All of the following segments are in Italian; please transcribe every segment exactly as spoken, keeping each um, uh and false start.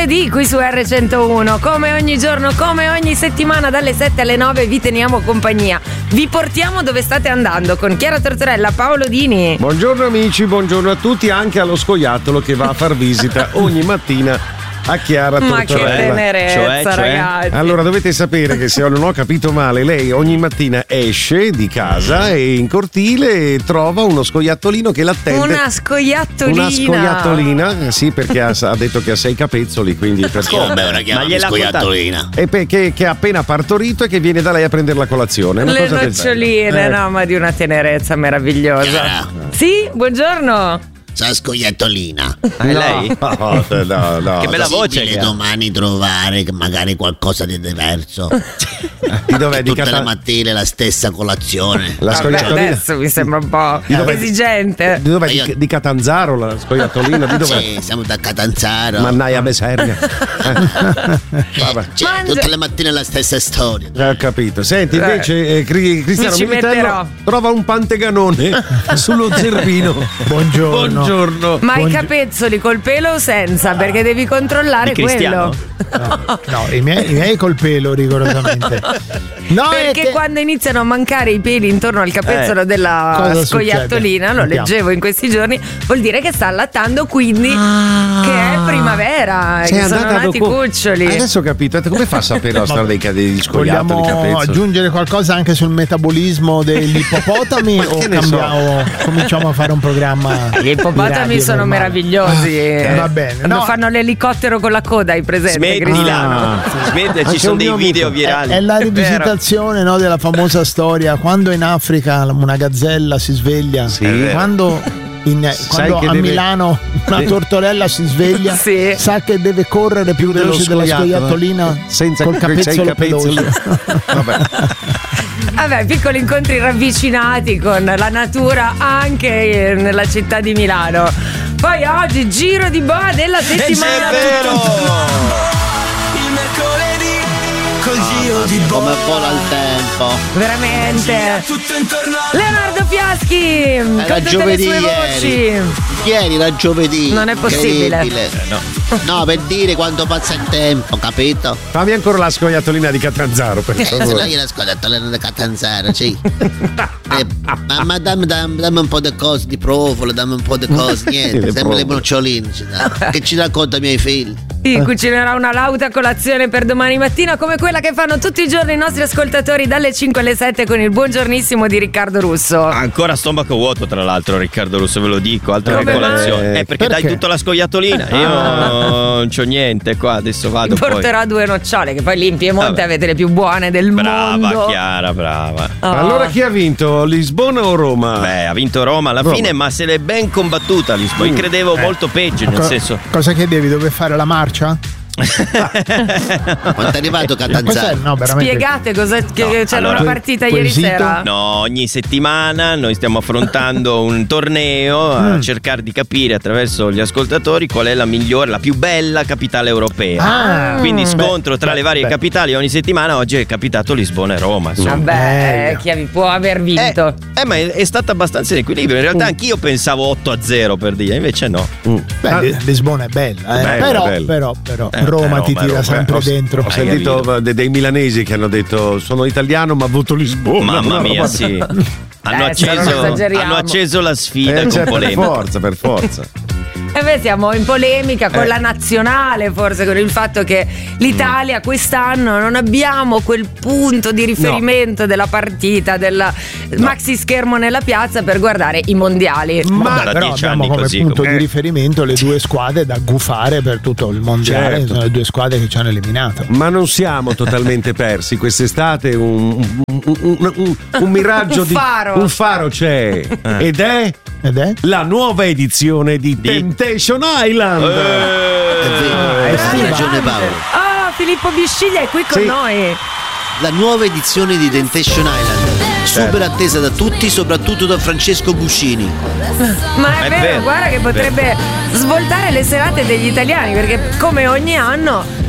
lunedì qui su erre centouno, come ogni giorno, come ogni settimana dalle sette alle nove vi teniamo compagnia. Vi portiamo dove state andando con Chiara Tortorella, Paolo Dini. Buongiorno amici, buongiorno a tutti, anche allo scoiattolo che va a far visita ogni mattina a Chiara Tortorella. Ma che tenerezza, cioè, cioè? ragazzi. Allora dovete sapere che, se non ho capito male, lei ogni mattina esce di casa e in cortile trova uno scoiattolino che l'attende. Una scoiattolina. Una scoiattolina, sì, perché ha, ha detto che ha sei capezzoli, quindi perché... Come ora chiamami scoiattolina? E pe- che, che ha appena partorito e che viene da lei a prendere la colazione. Una Le cosa del noccioline, genere. no, ma di una tenerezza meravigliosa. Chiara. Sì, buongiorno. Sa scoiattolina. Ah, è lei? No, no, no. Che bella voce Possibile che ha. domani trovare magari qualcosa di diverso. Di dov'è? Di Tutte Cata- le mattine la stessa colazione. La Vabbè, scoiattolina? adesso mi sembra un po' Di dov'è? esigente. Di dov'è? Ma io- Di, di Catanzaro la scoiattolina? Di dov'è? Sì, siamo da Catanzaro. Mannaia Besernia. Eh, Vabbè. cioè, Mangia- tutte le mattine la stessa storia. Eh, Ho capito. Senti, invece, eh, Cri- Cristiano Mi ci Militello metterò. trova un panteganone sullo zerbino. Buongiorno. Buongiorno. Ma i Buongi- capezzoli col pelo o senza? Perché devi controllare Di Cristiano? quello. No, no, i miei, i miei col pelo, rigorosamente. No, è Perché che- quando iniziano a mancare i peli intorno al capezzolo Eh, della cosa scoiattolina, succede? lo Andiamo. leggevo in questi giorni, vuol dire che sta allattando, quindi che è primavera, Sei che sono andata nati dopo- cuccioli. Adesso ho capito. Come fa a sapere la storia dei, ca- degli scoiattoli, Vogliamo capezzoli? aggiungere qualcosa anche sul metabolismo degli ippopotami o che ne so? cambiamo, cominciamo a fare un programma? Gli ippopotami sono normale? meravigliosi. Ah, va bene. Quando No, fanno l'elicottero con la coda, hai presente? Smettila, Cristiano? no? Smettila, Anche ci sono un dei mio video amico. virali. è la È vero. rivisitazione, no, della famosa storia quando in Africa una gazzella si sveglia, Sì. È vero. quando, in- quando che a deve- Milano una tortorella si sveglia, Sì. sa che deve correre più dello veloce della scoiattolo, scoiattolina senza col che c'è il capezzolo capezzolo. peloso. Vabbè. Vabbè, piccoli incontri ravvicinati con la natura anche nella città di Milano. Poi oggi giro di boa della settimana. È vero! Il mercoledì col giro di Come vola il tempo. Veramente. tutto intorno a Leonardo Fiaschi con Era tutte giovedì le sue ieri. voci. Ieri era giovedì. Non è possibile. Incredibile. No, per dire quanto passa il tempo, capito? Fammi ancora la scoiattolina di Catanzaro, per Eh, se no favore. gliela ascoltato da Catanzaro, sì. Eh, ma ma dammi, dammi, dammi un po' di cose di provola, dammi un po' di cose, Le niente. Sempre provole. le noccioline ci dà. Che ci racconta i miei figli. Sì, cucinerà una lauta colazione per domani mattina come quella che fanno tutti i giorni i nostri ascoltatori dalle cinque alle sette con il buongiornissimo di Riccardo Russo. Ancora stomaco vuoto, tra l'altro, Riccardo Russo, ve lo dico. Altra Come colazione. mai? Eh, perché, Perché? dai tutta la scoiattolina. Io non c'ho niente qua, adesso vado. Mi porterò Poi. due nocciole, che poi lì in Piemonte Vabbè. avete le più buone del Brava, mondo. Chiara, brava. Oh. Allora chi ha vinto? Lisbona o Roma? Beh, ha vinto Roma alla Roma. fine, ma se l'è ben combattuta Lisbona. Io credevo molto peggio, nel Co- senso. cosa chiedevi? Dove fare la marcia? Quanto è arrivato Cos'è? Catanzaro? No, veramente. Spiegate cos'è che No, c'era allora- una partita Quel ieri sito? sera. No, ogni settimana noi stiamo affrontando un torneo a cercare di capire attraverso gli ascoltatori qual è la migliore, la più bella capitale europea. Ah, Quindi scontro beh, tra beh, le varie beh. capitali ogni settimana. Oggi è capitato Lisbona e Roma, insomma. Vabbè, Meglio. chi av- può aver Eh, vinto. eh, ma è, è stata abbastanza in equilibrio. In realtà Mm. anch'io pensavo otto a zero per dire, invece no. Beh, Ah. Li- Lisbona è bella, eh. Bella, però, bella. però, però, Eh, Roma eh, ti Roma, tira Roma, sempre Ho- dentro. Ho sentito capito. de- dei milanesi che hanno detto sono italiano ma voto Lisbona. Mamma Una mia, roba- sì. Hanno, Eh, se non acceso, esageriamo. hanno acceso la sfida Eh, con cioè, per polemica. forza, per forza. E beh, siamo in polemica con Eh. la nazionale, forse con il fatto che l'Italia quest'anno non abbiamo quel punto di riferimento della partita, del maxi schermo nella piazza per guardare i mondiali. Ma Vabbè, da però dieci abbiamo anni come così, punto come- di riferimento le due squadre da gufare per tutto il mondiale. Certo. Sono le due squadre che ci hanno eliminato. Ma non siamo totalmente persi. Quest'estate un, un, un- un- un miraggio Un di faro. un faro c'è ed è Ed è? la nuova edizione di, Di- Temptation Island. È Eh, vero, hai estiva. ragione Paolo. Oh, Filippo Bisciglia è qui con Sì. noi. La nuova edizione di Temptation Island, super attesa da tutti, soprattutto da Francesco Guscini. Ma è, È vero, vero, guarda che è potrebbe svoltare le serate degli italiani, perché come ogni anno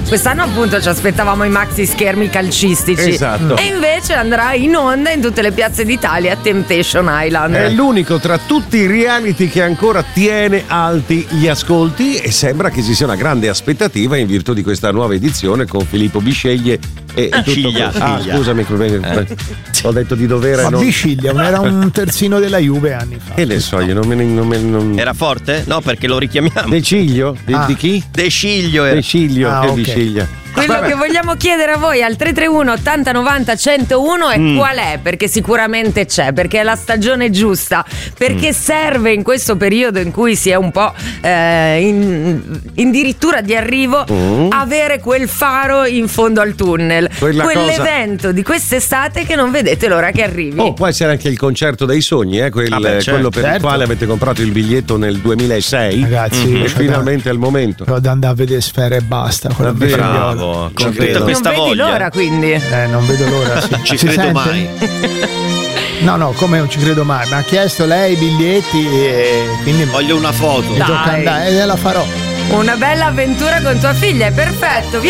Quest'anno appunto ci aspettavamo i maxi schermi calcistici. Esatto. E invece andrà in onda in tutte le piazze d'Italia Temptation Island. È l'unico tra tutti i reality che ancora tiene alti gli ascolti e sembra che ci sia una grande aspettativa in virtù di questa nuova edizione con Filippo Bisceglie e Ah, tutto Sciglia, quello- Ah, Sciglia. scusami, eh. ho detto di dovere. Ma non... Bisciglia, era un terzino della Juve anni fa. Che ne so, io non me ne. Non me, non... Era forte? No, perché lo richiamiamo. De Ciglio? Di, Ah. di chi? De Ciglio era. De Ciglio, Ah, che ok. Bisceglia. Quello Vabbè. che vogliamo chiedere a voi al tre tre uno ottanta novanta centouno è Mm. qual è, perché sicuramente c'è, perché è la stagione giusta, perché serve in questo periodo in cui si è un po' eh, in, addirittura di arrivo Mm. avere quel faro in fondo al tunnel, Quella quell'evento di quest'estate che non vedete l'ora che arrivi. Oh, può essere anche il concerto dei sogni, eh? Quel- Ah, beh, certo. quello per il Certo. quale avete comprato il biglietto nel duemilasei. Ragazzi, e c'è finalmente è il momento. Però da andare a vedere Sfera e basta. quello Davvero? che figliola. Bravo, con Ci tutta credo. questa non vedi voglia. l'ora quindi. Eh, non vedo l'ora. Sì. Ci Si credo sente? mai. No, no, come non ci credo mai. Mi ha chiesto lei i biglietti e quindi mi Voglio una foto. Dai. tocca andare e la farò. Una bella avventura con tua figlia, è perfetto.